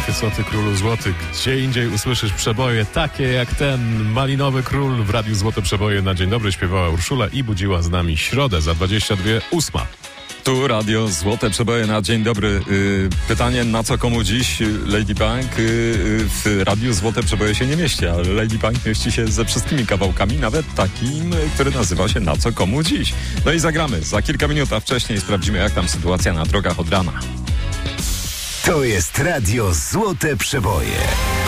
Krzysztofie, co ty królu złoty? Gdzie indziej usłyszysz przeboje takie jak ten Malinowy Król w Radiu Złote Przeboje na Dzień Dobry śpiewała Urszula i budziła z nami środę za 22:08. Tu Radio Złote Przeboje na Dzień Dobry. Pytanie, na co komu dziś? Lady Punk w Radiu Złote Przeboje się nie mieści, ale Lady Punk mieści się ze wszystkimi kawałkami, nawet takim, który nazywa się Na co komu dziś. No i zagramy za kilka minut, a wcześniej sprawdzimy, jak tam sytuacja na drogach od rana. To jest Radio Złote Przeboje.